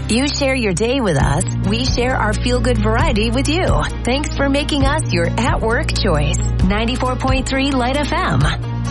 You share your day with us. We share our feel-good variety with you. Thanks for making us your at-work choice. 94.3 Light FM.